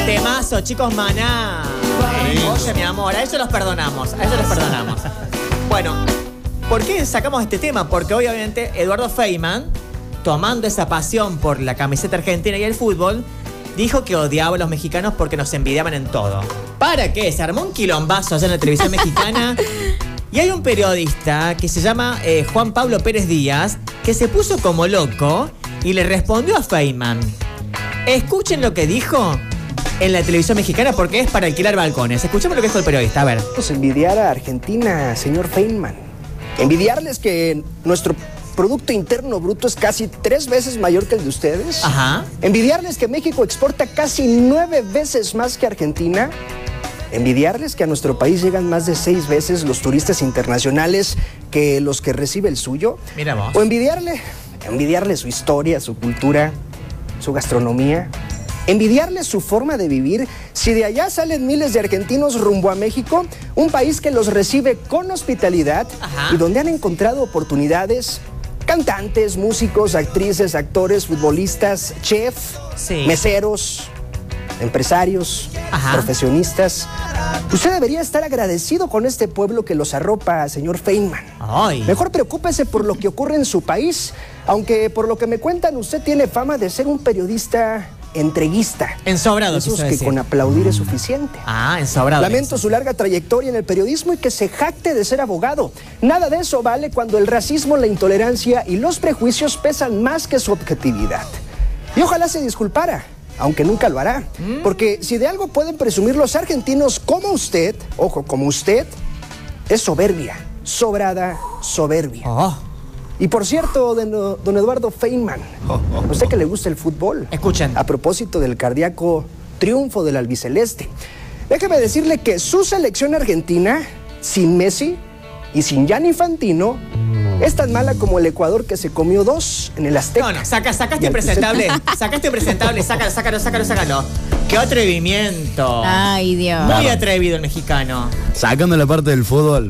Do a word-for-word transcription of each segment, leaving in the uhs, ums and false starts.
Temazo, chicos, Maná. Eh, oye, mi amor, a eso los perdonamos. A eso los perdonamos. Bueno, ¿por qué sacamos este tema? Porque obviamente Eduardo Feynman, tomando esa pasión por la camiseta argentina y el fútbol, dijo que odiaba a los mexicanos porque nos envidiaban en todo. ¿Para qué? Se armó un quilombazo allá en la televisión mexicana. Y hay un periodista que se llama eh, Juan Pablo Pérez Díaz, que se puso como loco y le respondió a Feynman. Escuchen lo que dijo en la televisión mexicana porque es para alquilar balcones. Escuchemos lo que dijo el periodista, a ver. Vamos a envidiar a Argentina, señor Feynman. Envidiarles que nuestro Producto Interno Bruto es casi tres veces mayor que el de ustedes. Ajá. Envidiarles que México exporta casi nueve veces más que Argentina. Envidiarles que a nuestro país llegan más de seis veces los turistas internacionales que los que recibe el suyo. Mira vos. O envidiarle, envidiarle su historia, su cultura, su gastronomía. Envidiarles su forma de vivir. Si de allá salen miles de argentinos rumbo a México, un país que los recibe con hospitalidad. Ajá. Y donde han encontrado oportunidades. Cantantes, músicos, actrices, actores, futbolistas, chef, sí. meseros, empresarios, Ajá. profesionistas. Usted debería estar agradecido con este pueblo que los arropa, señor Feynman. Ay. Mejor preocúpese por lo que ocurre en su país, aunque por lo que me cuentan usted tiene fama de ser un periodista entreguista. Ensobrado, esos que decir. Con aplaudir es suficiente. Ah, ensobrado. Lamento su larga trayectoria en el periodismo y que se jacte de ser abogado. Nada de eso vale cuando el racismo, la intolerancia y los prejuicios pesan más que su objetividad. Y ojalá se disculpara, aunque nunca lo hará. ¿Mm? Porque si de algo pueden presumir los argentinos como usted, ojo, como usted, es soberbia, sobrada soberbia. Oh. Y por cierto, don Eduardo Feynman, oh, oh, oh. usted que le gusta el fútbol. Escuchen. A propósito del cardíaco triunfo del albiceleste, déjeme decirle que su selección argentina, sin Messi y sin Gianni Infantino, es tan mala como el Ecuador que se comió dos en el Azteca. No, no, saca, sacaste impresentable. Sacaste impresentable, sácalo, sácalo, sácalo, sácalo. ¡Qué atrevimiento! Ay, Dios. Muy claro. atrevido el mexicano. Sacando la parte del fútbol.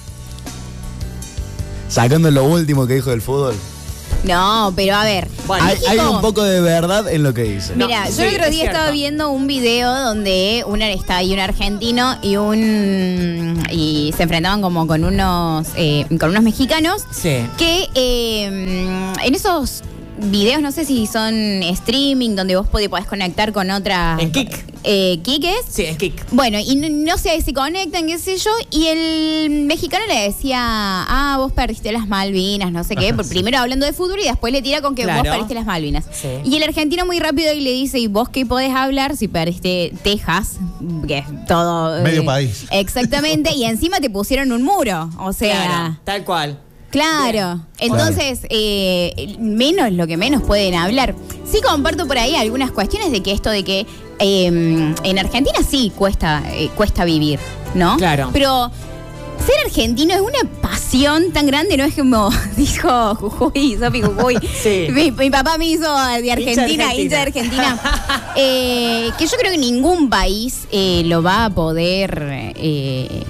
Sacando lo último que dijo del fútbol. No, pero a ver. Bueno, hay, hay un poco de verdad en lo que dice. Mira, no, yo sí, el otro día estaba viendo un video donde una está ahí un argentino y un y se enfrentaban como con unos eh, con unos mexicanos. Sí. Que eh, en esos videos, no sé si son streaming, donde vos podés conectar con otra... En Kik. Eh, ¿Kik es? Sí, en Kik. Bueno, y no, no sé si conectan, qué sé yo, y el mexicano le decía, ah, vos perdiste las Malvinas, no sé qué, por primero hablando de fútbol y después le tira con que claro. vos perdiste las Malvinas. Sí. Y el argentino muy rápido y le dice, ¿y vos qué podés hablar si perdiste Texas? Que es todo... Medio eh, país. Exactamente, y encima te pusieron un muro, o sea... Claro, tal cual. Claro, bien. Entonces, eh, menos lo que menos pueden hablar. Sí comparto por ahí algunas cuestiones de que esto de que eh, en Argentina sí cuesta, eh, cuesta vivir, ¿no? Claro. Pero ser argentino es una pasión tan grande, ¿no? Es como dijo Jujuy, Sofi Jujuy. Sí. Mi, mi papá me hizo de Argentina, hincha de Argentina. eh, que yo creo que ningún país eh, lo va a poder eh,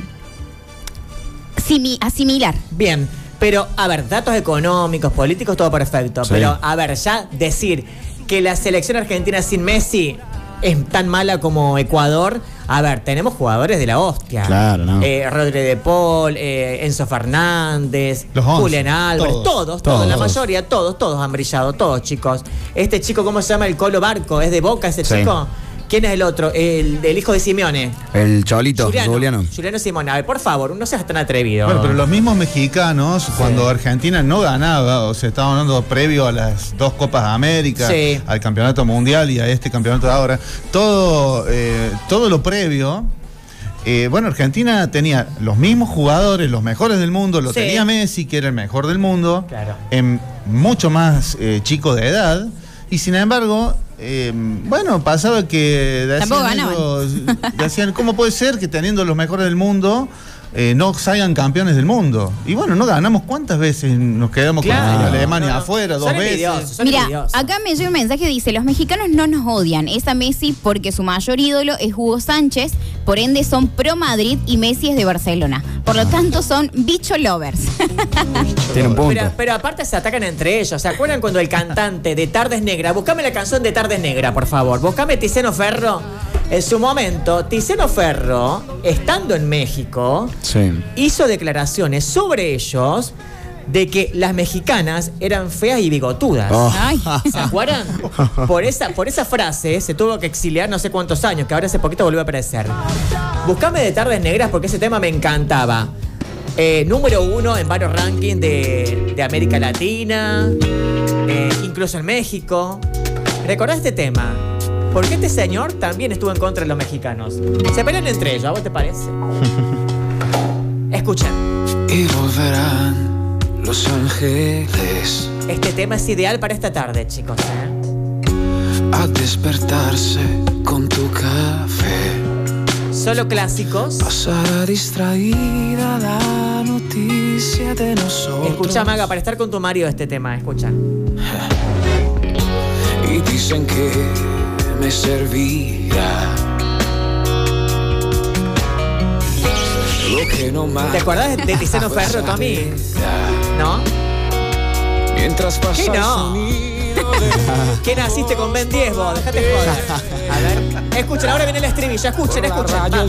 asimilar. Bien. Pero, a ver, datos económicos, políticos, todo perfecto. Sí. Pero, a ver, ya decir que la selección argentina sin Messi es tan mala como Ecuador. A ver, tenemos jugadores de la hostia. Claro, ¿no? Eh, Rodri de Paul, eh, Enzo Fernández, Los once, Julián Álvarez, todos, todos, todos, todos, la mayoría, todos, todos han brillado, todos, chicos. Este chico, ¿cómo se llama? El Colo Barco, ¿es de Boca ese sí. chico? ¿Quién es el otro? El, el hijo de Simeone. El Cholito, Juliano. Juliano. Juliano Simeone. A ver, por favor, no seas tan atrevido. Bueno, pero los mismos mexicanos, sí. cuando Argentina no ganaba, o sea, estaba hablando previo a las dos Copas de América, sí. al Campeonato Mundial y a este campeonato de ahora, todo, eh, todo lo previo... Eh, bueno, Argentina tenía los mismos jugadores, los mejores del mundo, lo sí. tenía Messi, que era el mejor del mundo, claro. en mucho más eh, chico de edad, y sin embargo... Eh, bueno, pasaba que decían, algo, decían, ¿cómo puede ser que teniendo los mejores del mundo eh, no salgan campeones del mundo? Y bueno, no ganamos. ¿Cuántas veces nos quedamos claro, con Alemania no, no. afuera? Dos son veces. Son Mira, envidiosos. Acá me llega un mensaje que dice, los mexicanos no nos odian, es a Messi porque su mayor ídolo es Hugo Sánchez, por ende son pro Madrid y Messi es de Barcelona. Por lo tanto son bicho lovers. Tiene un punto. Pero, pero aparte se atacan entre ellos. ¿Se acuerdan cuando el cantante de Tardes Negra, buscame la canción de Tardes Negra, por favor? Buscame Tiziano Ferro. En su momento, Tiziano Ferro, estando en México, sí. hizo declaraciones sobre ellos de que las mexicanas eran feas y bigotudas. Oh. ¿Se acuerdan? Por esa, por esa frase se tuvo que exiliar no sé cuántos años, que ahora hace poquito volvió a aparecer. Buscame de Tardes Negras porque ese tema me encantaba. Eh, número uno en varios rankings de, de América Latina, eh, incluso en México. ¿Recordás este tema? Porque este señor también estuvo en contra de los mexicanos. Se pelean entre ellos, ¿a vos te parece? Escuchen. Y volverán los ángeles. Este tema es ideal para esta tarde, chicos, ¿eh? A despertarse con tu café. Solo clásicos. Pasará distraída la noticia de nosotros. Escucha, Maga, para estar con tu marido este tema, escucha. Y dicen que me servirá. Lo que no más. ¿Te acuerdas de Tiziano Ferro, Tommy? ¿No? Mientras pasa ¿Qué no? de... ¿Qué naciste con Ben diez vos? Dejate joder. A ver, escuchen, ahora viene el estribillo. Escuchen, escuchen. Vamos.